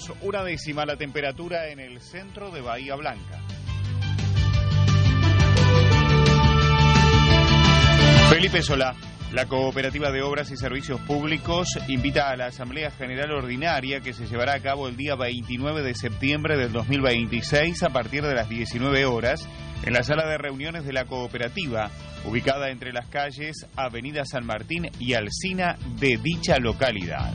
grados, una décima la temperatura en el centro de Bahía Blanca. Felipe Solá, la Cooperativa de Obras y Servicios Públicos, invita a la Asamblea General Ordinaria que se llevará a cabo el día 29 de septiembre del 2026 a partir de las 19 horas en la sala de reuniones de la cooperativa, ubicada entre las calles Avenida San Martín y Alsina de dicha localidad.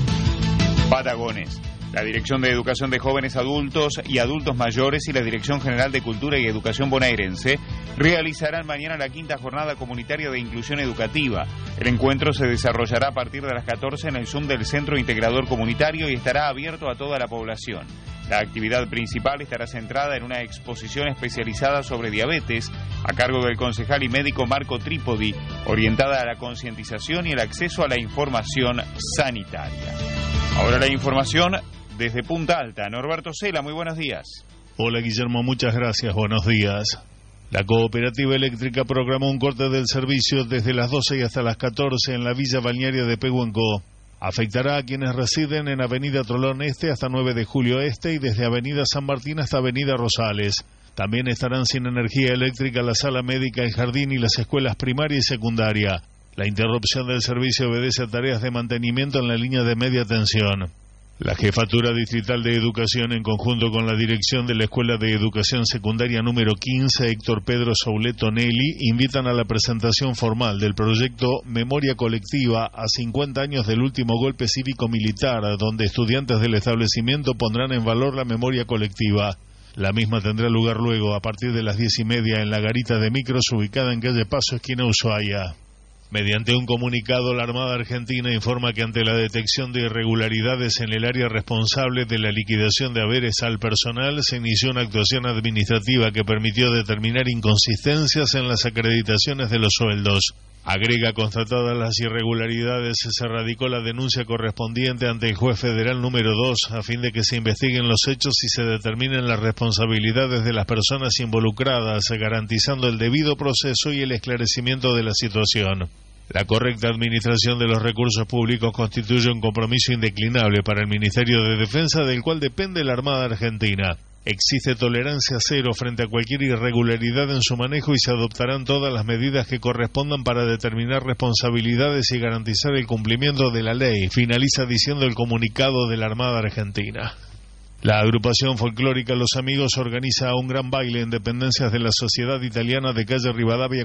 Patagones. La Dirección de Educación de Jóvenes Adultos y Adultos Mayores y la Dirección General de Cultura y Educación bonaerense realizarán mañana la quinta jornada comunitaria de inclusión educativa. El encuentro se desarrollará a partir de las 14 en el Zoom del Centro Integrador Comunitario y estará abierto a toda la población. La actividad principal estará centrada en una exposición especializada sobre diabetes a cargo del concejal y médico Marco Trípodi, orientada a la concientización y el acceso a la información sanitaria. Ahora la información desde Punta Alta. Norberto Cela, muy buenos días. Hola Guillermo, muchas gracias, buenos días. La Cooperativa Eléctrica programó un corte del servicio desde las 12 y hasta las 14 en la Villa Balnearia de Pehuenco. Afectará a quienes residen en Avenida Trolón Este hasta 9 de Julio Este y desde Avenida San Martín hasta Avenida Rosales. También estarán sin energía eléctrica la sala médica, el jardín y las escuelas primaria y secundaria. La interrupción del servicio obedece a tareas de mantenimiento en la línea de media tensión. La Jefatura Distrital de Educación, en conjunto con la dirección de la Escuela de Educación Secundaria número 15, Héctor Pedro Souleto Nelly, invitan a la presentación formal del proyecto Memoria Colectiva a 50 años del último golpe cívico-militar, donde estudiantes del establecimiento pondrán en valor la memoria colectiva. La misma tendrá lugar luego, a partir de las 10:30, en la garita de micros ubicada en calle Paso, esquina Ushuaia. Mediante un comunicado, la Armada Argentina informa que ante la detección de irregularidades en el área responsable de la liquidación de haberes al personal, se inició una actuación administrativa que permitió determinar inconsistencias en las acreditaciones de los sueldos. Agrega, constatadas las irregularidades, se radicó la denuncia correspondiente ante el juez federal número 2 a fin de que se investiguen los hechos y se determinen las responsabilidades de las personas involucradas, garantizando el debido proceso y el esclarecimiento de la situación. La correcta administración de los recursos públicos constituye un compromiso indeclinable para el Ministerio de Defensa, del cual depende la Armada Argentina. Existe tolerancia cero frente a cualquier irregularidad en su manejo y se adoptarán todas las medidas que correspondan para determinar responsabilidades y garantizar el cumplimiento de la ley, finaliza diciendo el comunicado de la Armada Argentina. La agrupación folclórica Los Amigos organiza un gran baile en dependencias de la Sociedad Italiana de calle Rivadavia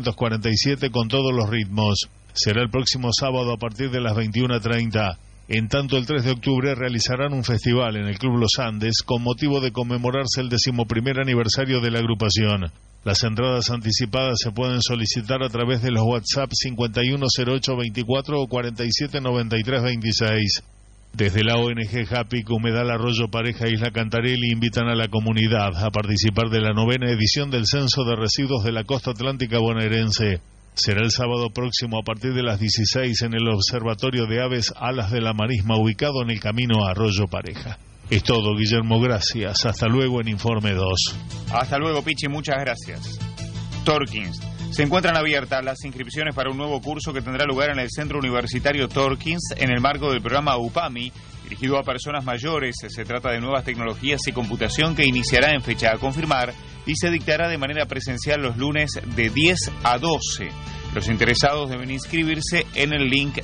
447 con todos los ritmos. Será el próximo sábado a partir de las 21:30. En tanto, el 3 de octubre realizarán un festival en el Club Los Andes con motivo de conmemorarse el 11º aniversario de la agrupación. Las entradas anticipadas se pueden solicitar a través de los WhatsApp 510824 o 479326. Desde la ONG Happy, Humedal Arroyo Pareja Isla Cantarelli invitan a la comunidad a participar de la 9ª edición del Censo de Residuos de la Costa Atlántica Bonaerense. Será el sábado próximo a partir de las 16 en el Observatorio de Aves Alas de la Marisma, ubicado en el camino a Arroyo Pareja. Es todo, Guillermo, gracias. Hasta luego en Informe 2. Hasta luego, Pichi, muchas gracias. Torkins. Se encuentran abiertas las inscripciones para un nuevo curso que tendrá lugar en el Centro Universitario Torkins en el marco del programa UPAMI, dirigido a personas mayores. Se trata de nuevas tecnologías y computación que iniciará en fecha a confirmar y se dictará de manera presencial los lunes de 10 a 12. Los interesados deben inscribirse en el link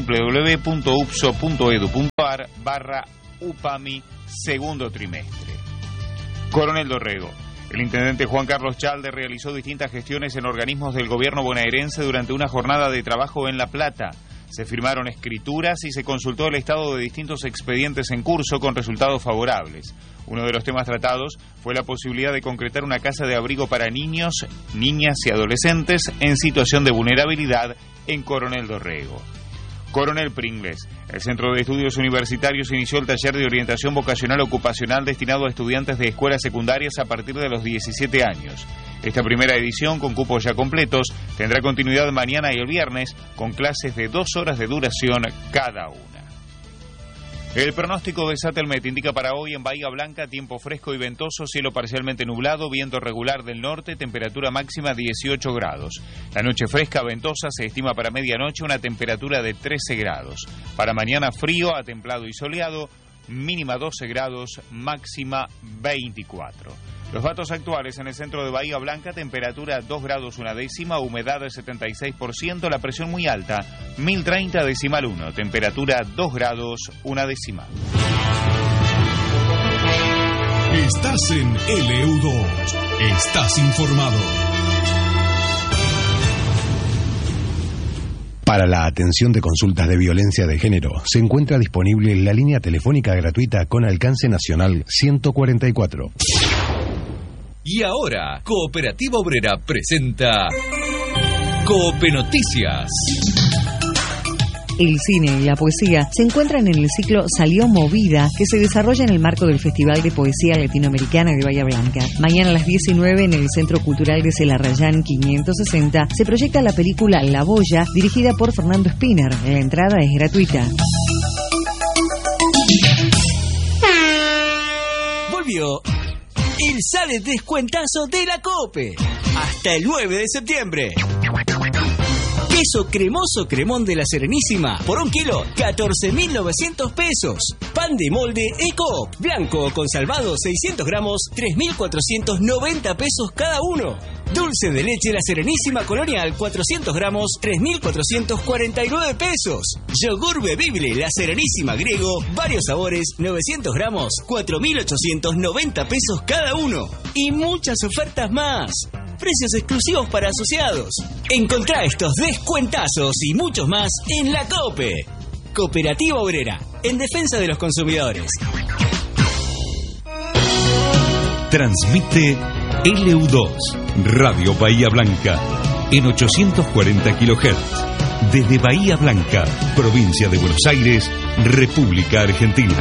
www.upso.edu.ar/UPAMI segundo trimestre. Coronel Dorrego. El intendente Juan Carlos Chalde realizó distintas gestiones en organismos del gobierno bonaerense durante una jornada de trabajo en La Plata. Se firmaron escrituras y se consultó el estado de distintos expedientes en curso con resultados favorables. Uno de los temas tratados fue la posibilidad de concretar una casa de abrigo para niños, niñas y adolescentes en situación de vulnerabilidad en Coronel Dorrego. Coronel Pringles. El Centro de Estudios Universitarios inició el taller de orientación vocacional ocupacional destinado a estudiantes de escuelas secundarias a partir de los 17 años. Esta primera edición, con cupos ya completos, tendrá continuidad mañana y el viernes, con clases de 2 horas de duración cada una. El pronóstico de Satelmet indica para hoy en Bahía Blanca tiempo fresco y ventoso, cielo parcialmente nublado, viento regular del norte, temperatura máxima 18 grados. La noche fresca ventosa se estima para medianoche una temperatura de 13 grados. Para mañana frío a templado y soleado, mínima 12 grados, máxima 24. Los datos actuales en el centro de Bahía Blanca: temperatura 2 grados 1 décima, humedad del 76%, la presión muy alta, 1030,1, temperatura 2 grados 1 décima. Estás en LU2, estás informado. Para la atención de consultas de violencia de género, se encuentra disponible la línea telefónica gratuita con alcance nacional 144. Y ahora, Cooperativa Obrera presenta Cope Noticias. El cine y la poesía se encuentran en el ciclo Salió Movida, que se desarrolla en el marco del Festival de Poesía Latinoamericana de Bahía Blanca. Mañana a las 19 en el Centro Cultural de Celarrayán 560 se proyecta la película La Boya, dirigida por Fernando Spinner. La entrada es gratuita. Volvió el sale descuentazo de la COPE hasta el 9 de septiembre. Queso cremoso cremón de la Serenísima por 1 kilo, 14.900 pesos. Pan de molde Ecoop blanco con salvado 600 gramos, 3.490 pesos cada uno. Dulce de leche La Serenísima Colonial 400 gramos, 3.449 pesos. Yogur bebible La Serenísima Griego, varios sabores, 900 gramos, 4.890 pesos cada uno. Y muchas ofertas más. Precios exclusivos para asociados. Encontrá estos descuentazos y muchos más en la COPE. Cooperativa Obrera, en defensa de los consumidores. Transmite LU2, Radio Bahía Blanca, en 840 kHz. Desde Bahía Blanca, provincia de Buenos Aires, República Argentina.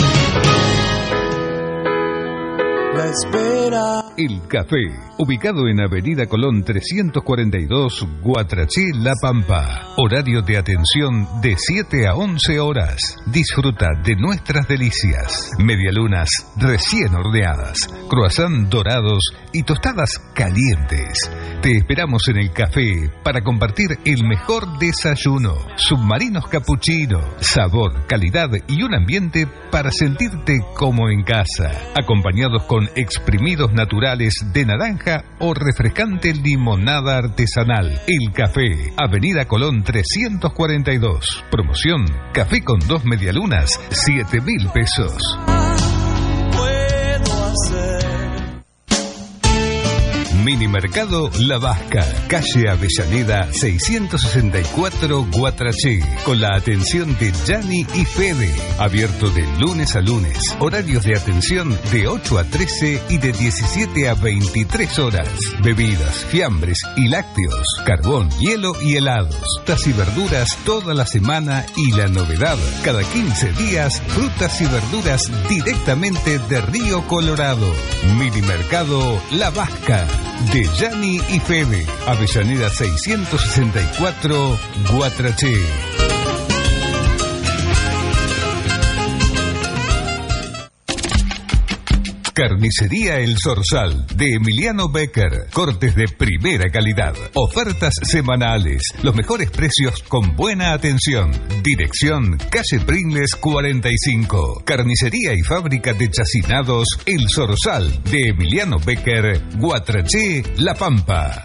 La espera. El Café, ubicado en Avenida Colón 342, Guatraché, La Pampa. Horario de atención de 7 a 11 horas. Disfruta de nuestras delicias. Medialunas recién horneadas, croissant dorados y tostadas calientes. Te esperamos en el café para compartir el mejor desayuno. Submarinos capuchino, sabor, calidad y un ambiente para sentirte como en casa. Acompañados con exprimidos naturales de naranja o refrescante limonada artesanal. El Café, Avenida Colón 342. Promoción, café con 2 medialunas, 7.000 pesos. Puedo hacer. Mini Mercado La Vasca, calle Avellaneda 664 Guatraché, con la atención de Gianni y Fede, abierto de lunes a lunes, horarios de atención de 8 a 13 y de 17 a 23 horas, bebidas, fiambres y lácteos, carbón, hielo y helados, frutas y verduras toda la semana y la novedad, cada 15 días, frutas y verduras directamente de Río Colorado. Mini Mercado La Vasca, de Gianni y Fede, Avellaneda 664, Guatraché. Carnicería El Zorzal, de Emiliano Becker. Cortes de primera calidad. Ofertas semanales. Los mejores precios con buena atención. Dirección, calle Pringles 45. Carnicería y fábrica de chacinados El Zorzal, de Emiliano Becker, Guatraché, La Pampa.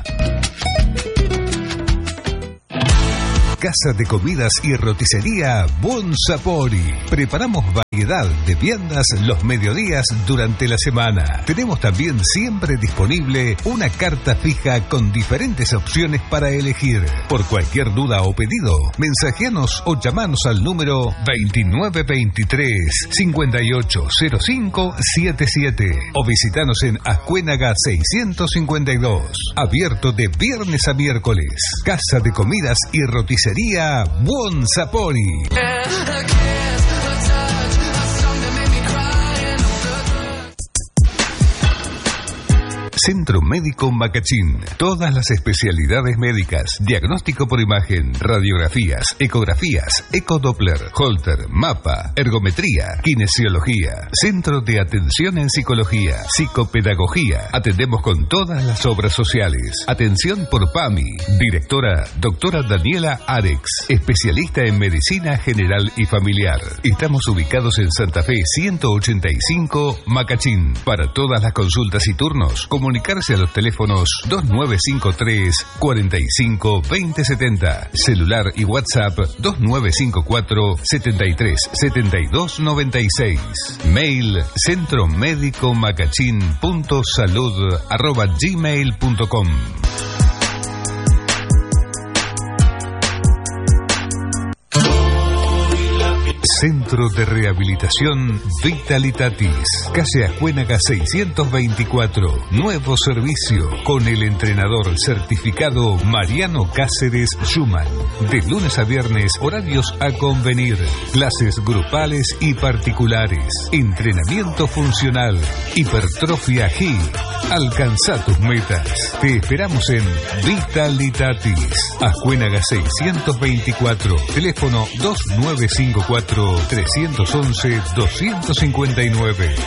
Casa de comidas y roticería Buon Sapori. Preparamos variedad de viandas los mediodías durante la semana. Tenemos también siempre disponible una carta fija con diferentes opciones para elegir. Por cualquier duda o pedido, mensajeanos o llamanos al número 2923-580577 o visitanos en Ascuénaga 652. Abierto de viernes a miércoles. Casa de comidas y roticería Buon Sapori. Centro Médico Macachín. Todas las especialidades médicas, diagnóstico por imagen, radiografías, ecografías, ecodoppler, holter, mapa, ergometría, kinesiología, Centro de Atención en Psicología, Psicopedagogía. Atendemos con todas las obras sociales. Atención por PAMI. Directora, doctora Daniela Arex, especialista en medicina general y familiar. Estamos ubicados en Santa Fe 185, Macachín. Para todas las consultas y turnos, comunicarse a los teléfonos 2953 45 2070, celular y WhatsApp 2954 73 72 96, mail centromedicomacachín.salud@gmail.com. Centro de Rehabilitación Vitalitatis, calle Ascuénaga 624, nuevo servicio con el entrenador certificado Mariano Cáceres Schumann. De lunes a viernes, horarios a convenir, clases grupales y particulares, entrenamiento funcional, hipertrofia HI. Alcanza tus metas. Te esperamos en Vitalitatis, Ascuénaga 624, teléfono 2954-311-259.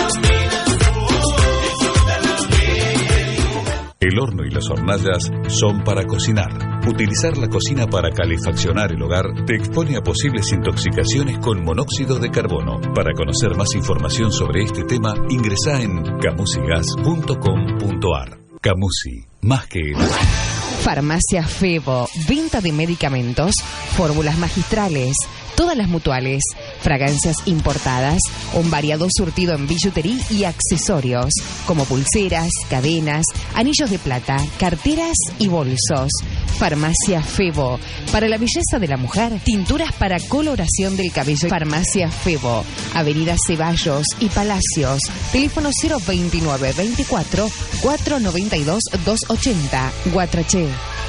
El horno y las hornallas son para cocinar. Utilizar la cocina para calefaccionar el hogar te expone a posibles intoxicaciones con monóxido de carbono. Para conocer más información sobre este tema, ingresá en camusigas.com.ar. Camusi, más que el... Farmacia Febo, venta de medicamentos, fórmulas magistrales, todas las mutuales, fragancias importadas, un variado surtido en billutería y accesorios, como pulseras, cadenas, anillos de plata, carteras y bolsos. Farmacia Febo, para la belleza de la mujer, tinturas para coloración del cabello. Farmacia Febo, Avenida Ceballos y Palacios, teléfono 029 24 492 280, Guatraché.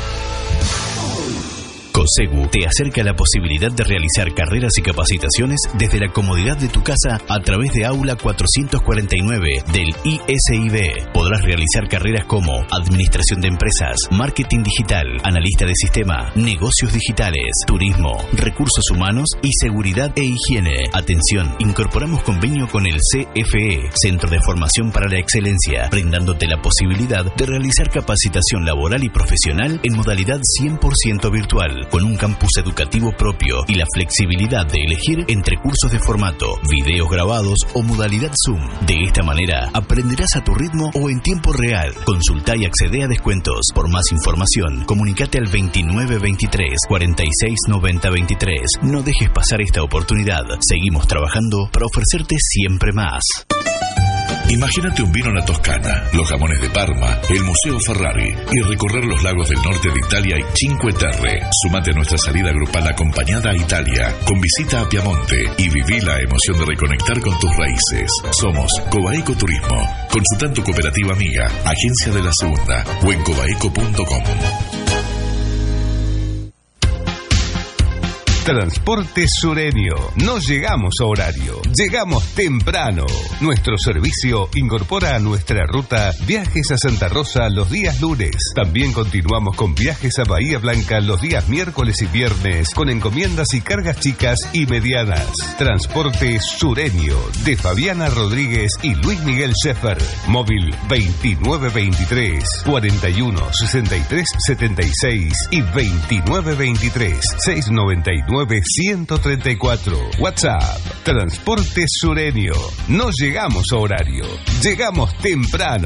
COSEGU te acerca la posibilidad de realizar carreras y capacitaciones desde la comodidad de tu casa a través de Aula 449 del ISIB. Podrás realizar carreras como Administración de Empresas, Marketing Digital, Analista de Sistema, Negocios Digitales, Turismo, Recursos Humanos y Seguridad e Higiene. Atención, incorporamos convenio con el CFE, Centro de Formación para la Excelencia, brindándote la posibilidad de realizar capacitación laboral y profesional en modalidad 100% virtual, con un campus educativo propio y la flexibilidad de elegir entre cursos de formato, videos grabados o modalidad Zoom. De esta manera, aprenderás a tu ritmo o en tiempo real. Consulta y accede a descuentos. Por más información, comunícate al 2923 46 90 23. No dejes pasar esta oportunidad. Seguimos trabajando para ofrecerte siempre más. Imagínate un vino en la Toscana, los jamones de Parma, el Museo Ferrari y recorrer los lagos del norte de Italia y Cinque Terre. Sumate a nuestra salida grupal acompañada a Italia, con visita a Piamonte y viví la emoción de reconectar con tus raíces. Somos Cobaeco Turismo. Consulta en tu cooperativa amiga, Agencia de la Segunda o en cobaeco.com. Transporte Sureño. No llegamos a horario, llegamos temprano. Nuestro servicio incorpora a nuestra ruta viajes a Santa Rosa los días lunes. También continuamos con viajes a Bahía Blanca los días miércoles y viernes, con encomiendas y cargas chicas y medianas. Transporte Sureño, de Fabiana Rodríguez y Luis Miguel Scheffer. Móvil 2923 41 63 76 y 2923 699 134. WhatsApp. Transporte Sureño. No llegamos a horario, llegamos temprano.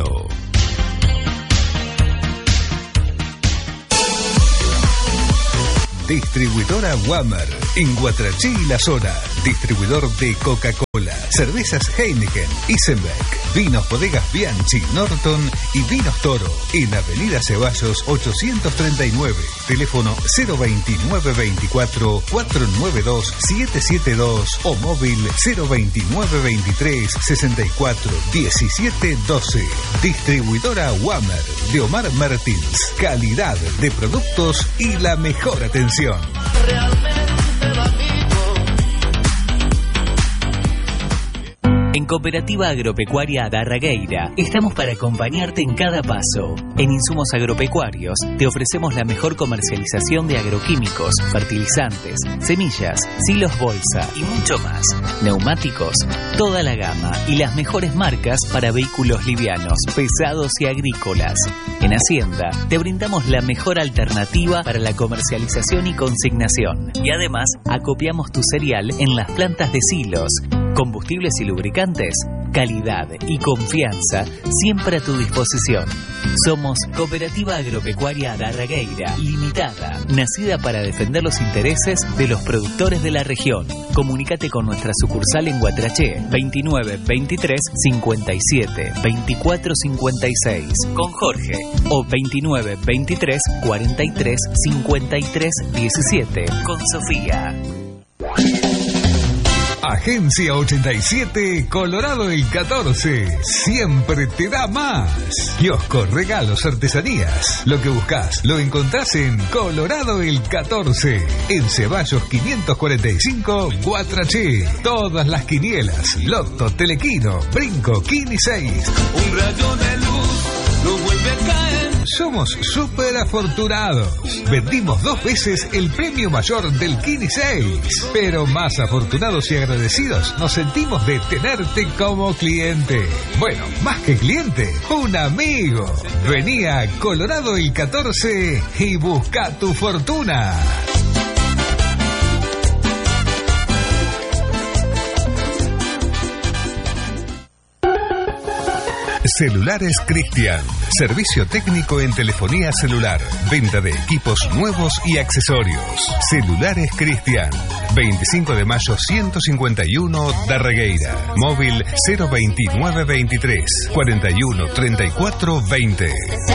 Distribuidora Wammer, en Guatraché y la zona. Distribuidor de Coca-Cola, cervezas Heineken, Isenbeck, vinos bodegas Bianchi, Norton y vinos Toro. En Avenida Ceballos 839. Teléfono 02924 492 772 o móvil 02923 64 17 12. Distribuidora Wammer de Omar Martins. Calidad de productos y la mejor atención. En En Cooperativa Agropecuaria Darragueira estamos para acompañarte en cada paso. En Insumos Agropecuarios te ofrecemos la mejor comercialización de agroquímicos, fertilizantes, semillas, silos bolsa y mucho más. Neumáticos, toda la gama y las mejores marcas para vehículos livianos, pesados y agrícolas. En Hacienda te brindamos la mejor alternativa para la comercialización y consignación. Y además acopiamos tu cereal en las plantas de silos. Combustibles y lubricantes, calidad y confianza siempre a tu disposición. Somos Cooperativa Agropecuaria Darragueira Limitada, nacida para defender los intereses de los productores de la región. Comunícate con nuestra sucursal en Guatraché, 29 23 57 24 56, con Jorge, o 29 23 43 53 17, con Sofía. Agencia 87, Colorado el 14. Siempre te da más. Kiosco, regalos, artesanías. Lo que buscas lo encontrás en Colorado el 14. En Ceballos 545, Guatraché. Todas las quinielas, loto, telequino, brinco, quini 6. Un rayo de luz no vuelve a caer. Somos súper afortunados. Vendimos 2 veces el premio mayor del Kini 6. Pero más afortunados y agradecidos nos sentimos de tenerte como cliente. Bueno, más que cliente, un amigo. Vení a Colorado el 14 y busca tu fortuna. Celulares Cristian. Servicio técnico en telefonía celular. Venta de equipos nuevos y accesorios. Celulares Cristian. 25 de mayo 151, Darragueira. Móvil 02923 41 34 20.